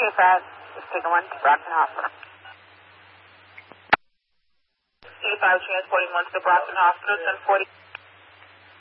85, just taking 1 to Brockton Hospital. 85, transporting 1 to the Brockton Hospital, 1040.